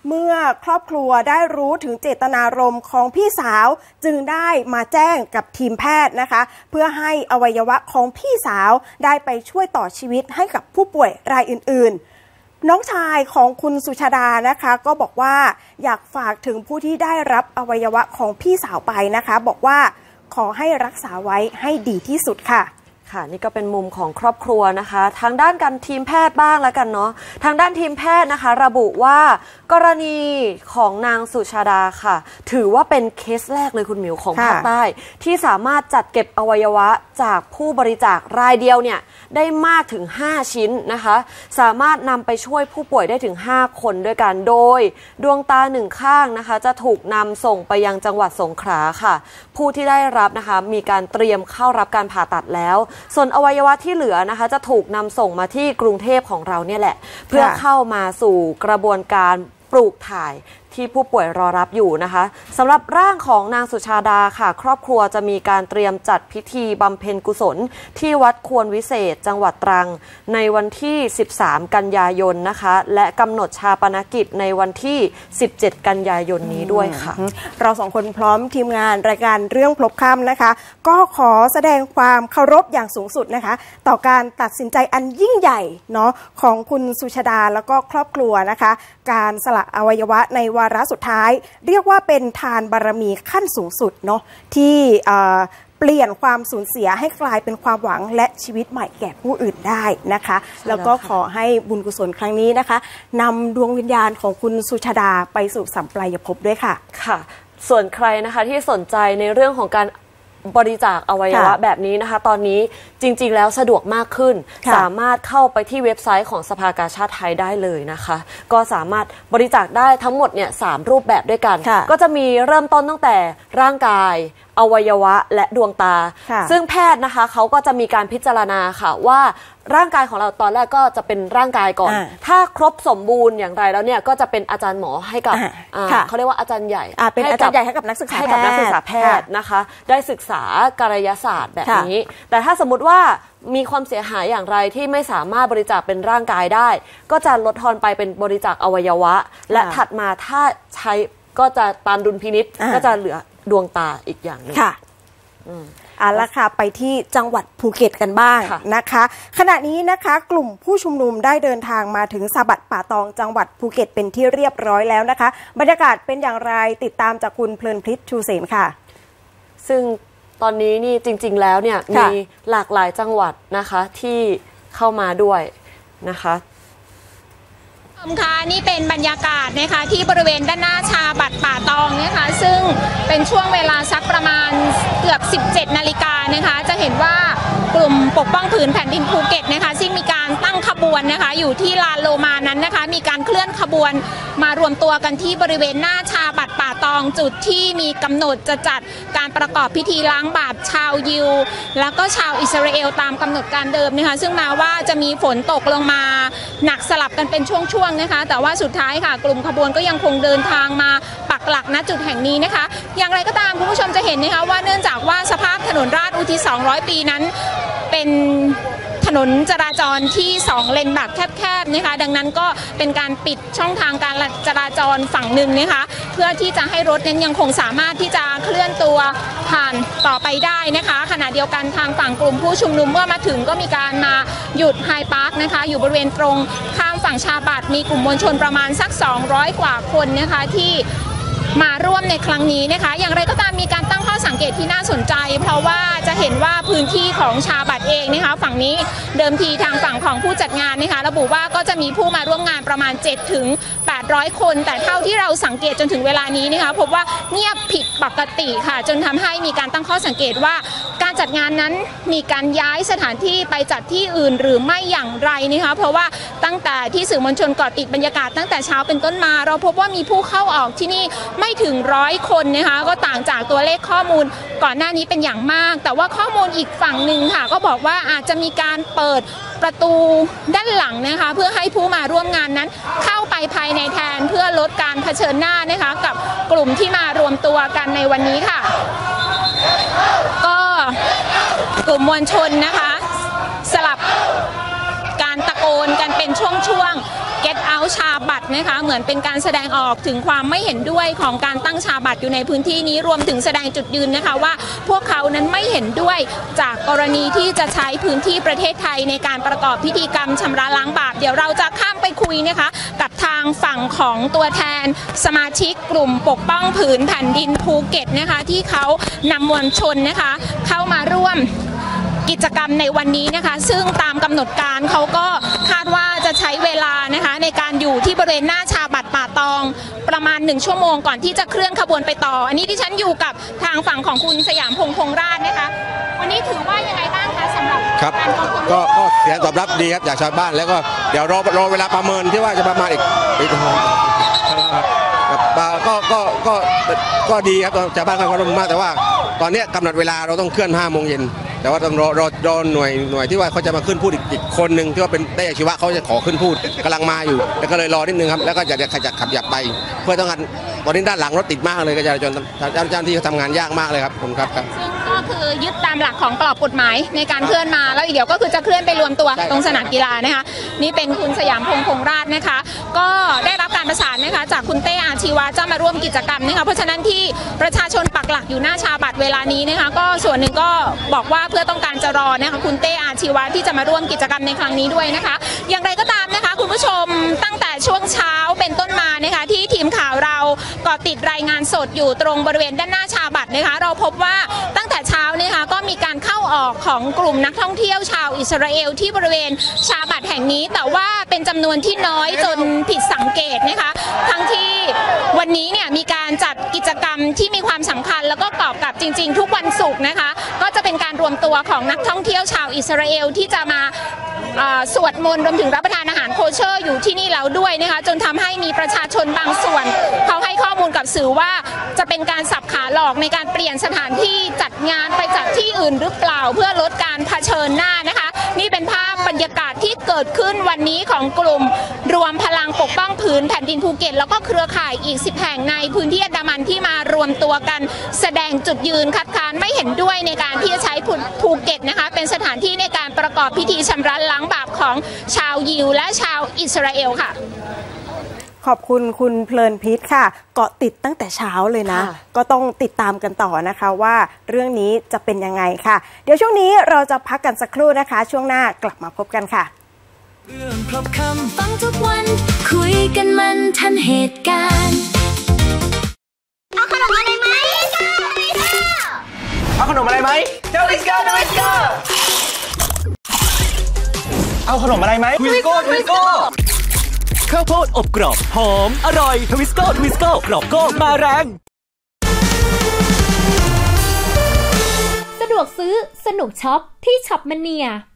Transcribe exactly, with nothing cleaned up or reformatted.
เมื่อครอบครัวได้รู้ถึงเจตนารมณ์ของพี่สาวจึงได้มาแจ้งกับทีมแพทย์นะคะเพื่อให้อวัยวะของพี่สาวได้ไปช่วยต่อชีวิตให้กับผู้ป่วยรายอื่นๆน้องชายของคุณสุชาดานะคะก็บอกว่าอยากฝากถึงผู้ที่ได้รับอวัยวะของพี่สาวไปนะคะบอกว่าขอให้รักษาไว้ให้ดีที่สุดค่ะค่ะนี่ก็เป็นมุมของครอบครัวนะคะทางด้านการทีมแพทย์บ้างแล้วกันเนาะทางด้านทีมแพทย์นะคะระบุว่ากรณีของนางสุชาดาค่ะถือว่าเป็นเคสแรกเลยคุณหมิวของภาคใต้ที่สามารถจัดเก็บอวัยวะจากผู้บริจาครายเดียวเนี่ยได้มากถึงห้าชิ้นนะคะสามารถนำไปช่วยผู้ป่วยได้ถึงห้าคนด้วยกันโดยดวงตาหนึ่งข้างนะคะจะถูกนำส่งไปยังจังหวัดสงขลาค่ะผู้ที่ได้รับนะคะมีการเตรียมเข้ารับการผ่าตัดแล้วส่วนอวัยวะที่เหลือนะคะจะถูกนำส่งมาที่กรุงเทพของเราเนี่ยแหละเพื่อเข้ามาสู่กระบวนการปลูกถ่ายที่ผู้ป่วยรอรับอยู่นะคะสำหรับร่างของนางสุชาดาค่ะครอบครัวจะมีการเตรียมจัดพิธีบำเพ็ญกุศลที่วัดควรวิเศษจังหวัดตรังในวันที่สิบสามกันยายนนะคะและกำหนดชาปนกิจในวันที่สิบเจ็ดกันยายนนี้ด้วยค่ะเราสองคนพร้อมทีมงานรายการเรื่องพลบค่ำนะคะก็ขอแสดงความเคารพอย่างสูงสุดนะคะต่อการตัดสินใจอันยิ่งใหญ่เนาะของคุณสุชาดาแล้วก็ครอบครัวนะคะการสละอวัยวะในวาระสุดท้ายเรียกว่าเป็นทานบารมีขั้นสูงสุดเนาะที่เปลี่ยนความสูญเสียให้กลายเป็นความหวังและชีวิตใหม่แก่ผู้อื่นได้นะคะแล้วก็ขอให้บุญกุศลครั้งนี้นะคะนำดวงวิญญาณของคุณสุชาดาไปสู่สัมปรายภพด้วยค่ะค่ะส่วนใครนะคะที่สนใจในเรื่องของการบริจาคอวัยวะแบบนี้นะคะตอนนี้จริงๆแล้วสะดวกมากขึ้นสามารถเข้าไปที่เว็บไซต์ของสภากาชาดไทยได้เลยนะคะก็สามารถบริจาคได้ทั้งหมดเนี่ยสามรูปแบบด้วยกันก็จะมีเริ่มต้นตั้งแต่ร่างกายอวัยวะและดวงตาซึ่งแพทย์นะคะเขาก็จะมีการพิจารณาค่ะว่าร่างกายของเราตอนแรกก็จะเป็นร่างกายก่อนถ้าครบสมบูรณ์อย่างไรแล้วเนี่ยก็จะเป็นอาจารย์หมอให้กับเขาเรียกว่าอาจารย์ใหญ่เป็นอาจารย์ใหญ่ให้กับนักศึกษาให้กับนักศึกษาแพทย์นะคะได้ศึกษากายศาสตร์แบบนี้แต่ถ้าสมมติว่ามีความเสียหายอย่างไรที่ไม่สามารถบริจาคเป็นร่างกายได้ก็จะลดทอนไปเป็นบริจาคอวัยวะและถัดมาถ้าใช้ก็จะตามดุลพินิจก็จะเหลือดวงตาอีกอย่างหนึ่งค่ะเอาละค่ะไปที่จังหวัดภูเก็ตกันบ้างนะคะขณะนี้นะคะกลุ่มผู้ชุมนุมได้เดินทางมาถึงสะบัดป่าตองจังหวัดภูเก็ตเป็นที่เรียบร้อยแล้วนะคะบรรยากาศเป็นอย่างไรติดตามจากคุณเพลินพริษชูเสนค่ะซึ่งตอนนี้นี่จริงๆแล้วเนี่ยมีหลากหลายจังหวัดนะคะที่เข้ามาด้วยนะคะค่ะนี่เป็นบรรยากาศนะคะที่บริเวณด้านหน้าชาบัดป่าตองนะคะซึ่งเป็นช่วงเวลาสักประมาณเกือบสิบเจ็ดนาฬิกานะคะจะเห็นว่ากลุ่มปกป้องผืนแผ่นดินภูเก็ตนะคะซึ่งมีการตั้งขบวนนะคะอยู่ที่ลานโลมานั้นนะคะมีการเคลื่อนขบวนมารวมตัวกันที่บริเวณหน้าชาบัดป่าตองจุดที่มีกำหนดจะจัดการประกอบพิธีล้างบาปชาวยิวแล้วก็ชาวอิสราเอลตามกำหนดการเดิมนะคะซึ่งมาว่าจะมีฝนตกลงมาหนักสลับกันเป็นช่วงๆนะคะแต่ว่าสุดท้ายค่ะกลุ่มขบวนก็ยังคงเดินทางมาปักหลักณจุดแห่งนี้นะคะอย่างไรก็ตามคุณผู้ชมจะเห็นนะคะว่าเนื่องจากว่าสภาพถนนราชอุทิศสองร้อยปีนั้นเป็นถนนจราจรที่สองเลนแบบแคบๆนะคะดังนั้นก็เป็นการปิดช่องทางการจราจรฝั่งหนึ่งนะคะเพื่อที่จะให้รถนั้นยังคงสามารถที่จะเคลื่อนตัวผ่านต่อไปได้นะคะขณะเดียวกันทางฝั่งกลุ่มผู้ชุมนุมเมื่อมาถึงก็มีการมาหยุดไฮพาร์คนะคะอยู่บริเวณตรงข้ามฝั่งชาบัดมีกลุ่มมวลชนประมาณสักสองร้อยกว่าคนนะคะที่มาร่วมในครั้งนี้นะคะอย่างไรก็ตามมีการตั้งข้อสังเกตที่น่าสนใจเพราะว่าจะเห็นว่าพื้นที่ของชาบัดเองนะคะฝั่งนี้เดิมทีทางฝั่งของผู้จัดงานนะคะระบุว่าก็จะมีผู้มาร่วมงานประมาณ เจ็ดถึงแปดร้อย คนแต่เท่าที่เราสังเกตจนถึงเวลานี้นะคะพบว่าเงียบผิดปกติค่ะจนทำให้มีการตั้งข้อสังเกตว่าการจัดงานนั้นมีการย้ายสถานที่ไปจัดที่อื่นหรือไม่อย่างไรนะคะเพราะว่าตั้งแต่ที่สื่อมวลชนเกาะติดบรรยากาศตั้งแต่เช้าเป็นต้นมาเราพบว่ามีผู้เข้าออกที่นี่ไม่ถึงร้อยคนนะคะก็ต่างจากตัวเลขข้อมูลก่อนหน้านี้เป็นอย่างมากแต่ว่าข้อมูลอีกฝั่งหนึ่งค่ะก็บอกว่าอาจจะมีการเปิดประตูด้านหลังนะคะเพื่อให้ผู้มาร่วมงานนั้นเข้าไปภายในแทนเพื่อลดการเผชิญหน้านะคะกับกลุ่มที่มารวมตัวกันในวันนี้ค่ะก็กลุ่มมวลชนนะคะสลับการตะโกนกันเป็นช่วงๆ Get out ชาบัดนะคะเหมือนเป็นการแสดงออกถึงความไม่เห็นด้วยของการตั้งชาบัตรอยู่ในพื้นที่นี้รวมถึงแสดงจุดยืนนะคะว่าพวกเขานั้นไม่เห็นด้วยจากกรณีที่จะใช้พื้นที่ประเทศไทยในการประกอบพิธีกรรมชำระล้างบาปเดี๋ยวเราจะข้ามไปคุยนะคะกับทางฝั่งของตัวแทนสมาชิกกลุ่มปกป้องผืนแผ่นดินภูเก็ตนะคะที่เขานำมวลชนนะคะเข้ามาร่วมกิจกรรมในวันนี้นะคะซึ่งตามกำหนดการเขาก็คาดว่าจะใช้เวลานะคะในการอยู่ที่บริเวณหน้าชาบัตรป่าตองประมาณหนึ่งชั่วโมงก่อนที่จะเคลื่อนขบวนไปต่ออันนี้ที่ฉันอยู่กับทางฝั่งของคุณสยามพงษ์พงษ์ราชนะคะวันนี้ถือว่ายังไงบ้างคะสำหรับครับก็ก็เสียงตอบรับดีครับจากชาวบ้านแล้วก็เดี๋ยวรอรอเวลาประเมินที่ว่าจะประมาณอีกอีกก็ก็ก็ก็ดีครับชาวบ้านก็ร่วมมากแต่ว่าตอนนี้กำหนดเวลาเราต้องเคลื่อนห้าโมงเย็นแต่ว่าต้องรอรอรอหน่วยหน่วยที่ว่าเขาจะมาขึ้นพูดอีกอีกคนหนึ่งที่ว่าเป็นได้อาชีวะเขาจะขอขึ้นพูดกำลังมาอยู่แล้วก็เลยรอนิดนึงครับแล้วก็จะขยับขับหยับไปเพื่อต้องการตอนนี้ด้านหลังรถติดมากเลยก็จะจนเจ้าหน้าที่เขาทำงานยากมากเลยครับผมครับครับก็คือยึดตามหลักของกรอบกฎหมายในการเคลื่อนมาแล้วอีกเดี๋ยวก็คือจะเคลื่อนไปรวมตัวตรงสนามกีฬานะคะนี่เป็นคุณสยามพงษ์พงษ์ราชนะคะก็ได้รับการประสานนะคะจากคุณเต้อาชีวะจะมาร่วมกิจกรรมนะคะเพราะฉะนั้นที่ประชาชนปักหลักอยู่หน้าชาบัตรเวลานี้นะคะก็ส่วนหนึ่งก็บอกว่าเพื่อต้องการจะรอนะคะคุณเต้อาชีวะที่จะมาร่วมกิจกรรมในครั้งนี้ด้วยนะคะอย่างไรก็ตามนะคะคุณผู้ชมตั้งแต่ช่วงเช้าเป็นต้นมานะคะที่ทีมข่าวเราก็ติดรายงานสดอยู่ตรงบริเวณด้านหน้าชาบัตรนะคะเราพบว่าตั้งแต่เช้านะคะก็มีการเข้าออกของกลุ่มนักท่องเที่ยวชาวอิสราเอลที่บริเวณชาบัตรแห่งนี้แต่ว่าเป็นจำนวนที่น้อยจนผิดสังเกตนะคะทั้งที่วันนี้เนี่ยมีการจัดกิจกรรมที่มีความสำคัญแล้วก็กอบกับจริงๆทุกวันศุกร์นะคะก็จะเป็นการรวมตัวของนักท่องเที่ยวชาวอิสราเอลที่จะมาสวดมนต์รวมถึงรับประทานอาหารโคเชอร์อยู่ที่นี่แล้วด้วยนะคะจนทำให้มีประชาชนบางส่วนเขาให้ข้อมูลกับสื่อว่าจะเป็นการสับขาหลอกในการเปลี่ยนสถานที่จัดงานไปจัดที่อื่นหรือเปล่าเพื่อลดการเผชิญหน้านะคะนี่เป็นภาพบรรยากาศที่เกิดขึ้นวันนี้ของกลุ่มรวมพลังปกป้องผืนแผ่นดินภูเก็ตแล้วก็เครือข่ายอีกสิบแห่งในพื้นที่อันดามันที่มารวมตัวกันแสดงจุดยืนคัดค้านไม่เห็นด้วยในการที่จะใช้ภูเก็ตนะคะเป็นสถานที่ในการประกอบพิธีชำระล้างบาปของชาวยิวและชาวอิสราเอลค่ะขอบคุณคุณเพลินพิษค่ะเกาะติดตั้งแต่เช้าเลยนะก็ต้องติดตามกันต่อนะคะว่าเรื่องนี้จะเป็นยังไงค่ะเดี๋ยวช่วงนี้เราจะพักกันสักครู่นะคะช่วงหน้ากลับมาพบกันค่ะเรื่องครบคำฟังทุกวันคุยกันมันทันเหตุการณ์เอาขนมอะไรไหมเอาขนมอะไรไหมเจ้าลิสโก้ลิสโก้เอาขนมอะไรไหมทวิสโก้ทวิสโก้ข้าวโพดอบกรอบหอมอร่อยทวิสโก้ทวิสโก้กรอบโก้มาแรงสะดวกซื้อสนุกช็อปที่ช็อปมเนีย